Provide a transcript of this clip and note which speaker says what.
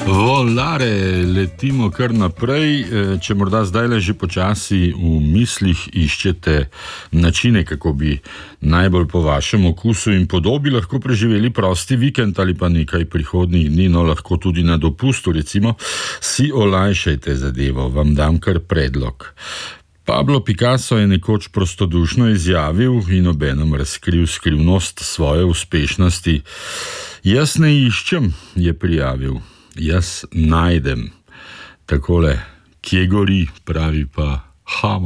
Speaker 1: Volare, letimo kar naprej. Če morda zdaj že počasi v mislih iščete načine, kako bi najbolj po vašem okusu in podobi lahko preživeli prosti vikend ali pa nekaj prihodnjih dni, no lahko tudi na dopustu, recimo, si olajšajte zadevo, vam dam kar predlog. Pablo Picasso je nekoč prostodušno izjavil in obenem razkril skrivnost svoje uspešnosti. Jaz ne iščem, je prijavil. Jaz najdem. Takole, kje gori, pravi pa Hamo.